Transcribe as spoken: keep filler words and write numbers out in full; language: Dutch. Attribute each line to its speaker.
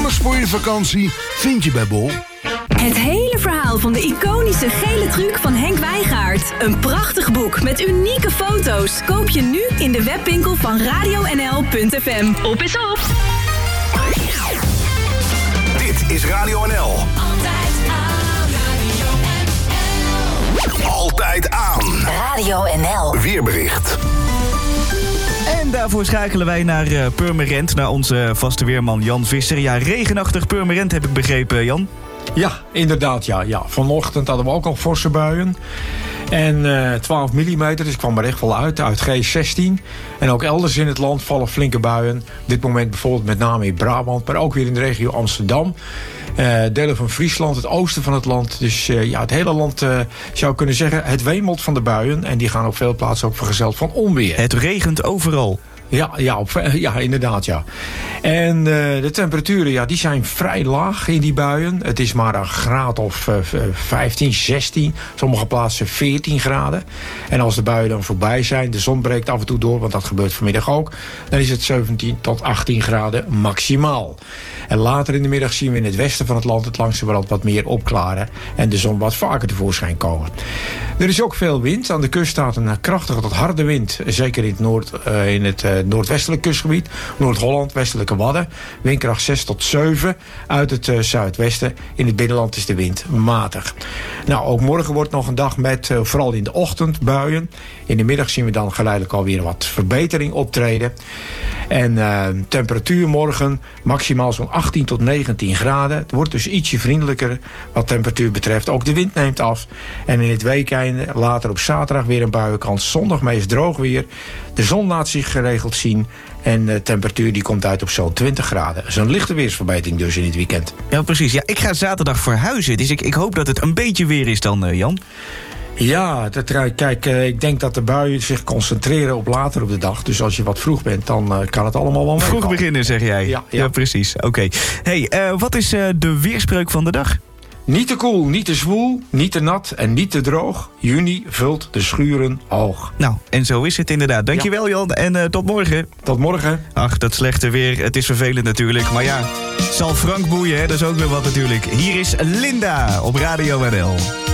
Speaker 1: Alles voor je vakantie vind je bij Bol.
Speaker 2: Het hele verhaal van de iconische gele truc van Henk Wijngaard. Een prachtig boek met unieke foto's. Koop je nu in de webwinkel van radio n l punt f m. Op is op!
Speaker 3: Dit is Radio N L.
Speaker 4: Altijd aan Radio N L.
Speaker 3: Altijd aan.
Speaker 5: Radio N L.
Speaker 3: Weerbericht.
Speaker 6: En daarvoor schakelen wij naar uh, Purmerend, naar onze vaste weerman Jan Visser. Ja, regenachtig Purmerend heb ik begrepen, Jan.
Speaker 7: Ja, inderdaad, ja. ja. Vanochtend hadden we ook al forse buien. En uh, twaalf millimeter, dus ik kwam er echt wel uit, uit G zestien. En ook elders in het land vallen flinke buien. Op dit moment bijvoorbeeld met name in Brabant, maar ook weer in de regio Amsterdam. Uh, delen van Friesland, het oosten van het land. Dus uh, ja, het hele land uh, zou kunnen zeggen, het wemelt van de buien. En die gaan op veel plaatsen ook vergezeld van onweer.
Speaker 6: Het regent overal.
Speaker 7: Ja, ja, op, ja, inderdaad, ja. En uh, de temperaturen, ja, die zijn vrij laag in die buien. Het is maar een graad of uh, vijftien, zestien. Sommige plaatsen veertien graden. En als de buien dan voorbij zijn, de zon breekt af en toe door, want dat gebeurt vanmiddag ook, dan is het zeventien tot achttien graden maximaal. En later in de middag zien we in het westen van het land het langzamerhand wat meer opklaren en de zon wat vaker tevoorschijn komen. Er is ook veel wind. Aan de kust staat een krachtige tot harde wind. Zeker in het, noord, uh, in het uh, noordwestelijk kustgebied. Noord-Holland, westelijke Wadden. Windkracht zes tot zeven uit het uh, zuidwesten. In het binnenland is de wind matig. Nou, ook morgen wordt nog een dag met uh, vooral in de ochtend buien. In de middag zien we dan geleidelijk alweer wat verbetering optreden. En uh, temperatuur morgen maximaal zo'n achttien tot negentien graden. Het wordt dus ietsje vriendelijker wat temperatuur betreft. Ook de wind neemt af. En in het weekend later op zaterdag weer een buienkans. Zondag meest droog weer. De zon laat zich geregeld zien. En de temperatuur die komt uit op zo'n twintig graden. Zo'n lichte weersverbetering dus in het weekend.
Speaker 6: Ja, precies. Ja, ik ga zaterdag verhuizen. Dus ik, ik hoop dat het een beetje weer is dan, uh, Jan.
Speaker 7: Ja, dat, kijk, ik denk dat de buien zich concentreren op later op de dag. Dus als je wat vroeg bent, dan uh, kan het allemaal wel meevallen.
Speaker 6: Vroeg beginnen, zeg jij.
Speaker 7: Ja, ja.
Speaker 6: ja precies. Oké. Okay. Hey, uh, wat is uh, de weerspreuk van de dag?
Speaker 7: Niet te koel, niet te zwoel, niet te nat en niet te droog. Juni vult de schuren hoog.
Speaker 6: Nou, en zo is het inderdaad. Dankjewel, ja. Jan, en uh, tot morgen.
Speaker 7: Tot morgen.
Speaker 6: Ach, dat slechte weer, het is vervelend natuurlijk. Maar ja, zal Frank boeien, hè? Dat is ook weer wat natuurlijk. Hier is Linda op Radio N L.